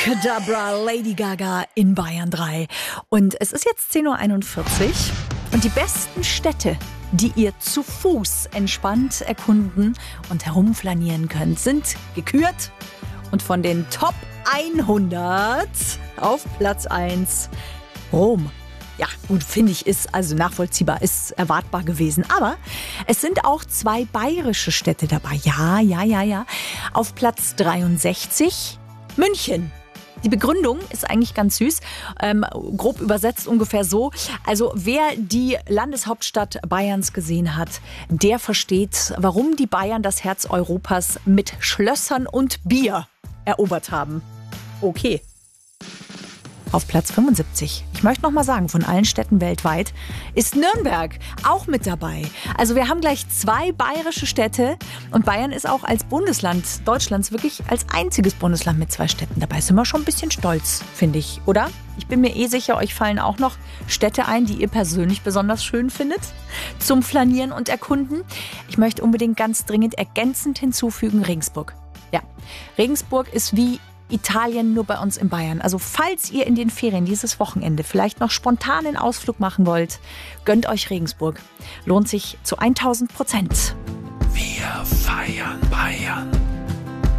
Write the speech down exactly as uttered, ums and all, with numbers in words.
Abracadabra, Lady Gaga in Bayern drei. Und es ist jetzt zehn Uhr einundvierzig und die besten Städte, die ihr zu Fuß entspannt erkunden und herumflanieren könnt, sind gekürt. Und von den Top hundert auf Platz eins Rom. Ja, gut, finde ich, ist also nachvollziehbar, ist erwartbar gewesen. Aber es sind auch zwei bayerische Städte dabei. Ja, ja, ja, ja. Auf Platz dreiundsechzig München. Die Begründung ist eigentlich ganz süß, ähm, grob übersetzt ungefähr so. Also wer die Landeshauptstadt Bayerns gesehen hat, der versteht, warum die Bayern das Herz Europas mit Schlössern und Bier erobert haben. Okay. Auf Platz fünfundsiebzig, ich möchte noch mal sagen, von allen Städten weltweit ist Nürnberg auch mit dabei. Also wir haben gleich zwei bayerische Städte und Bayern ist auch als Bundesland Deutschlands wirklich als einziges Bundesland mit zwei Städten dabei. Sind wir schon ein bisschen stolz, finde ich, oder? Ich bin mir eh sicher, euch fallen auch noch Städte ein, die ihr persönlich besonders schön findet zum Flanieren und Erkunden. Ich möchte unbedingt ganz dringend ergänzend hinzufügen Regensburg. Ja, Regensburg ist wie Italien nur bei uns in Bayern. Also falls ihr in den Ferien dieses Wochenende vielleicht noch spontan einen Ausflug machen wollt, gönnt euch Regensburg. Lohnt sich zu tausend Prozent. Wir feiern Bayern.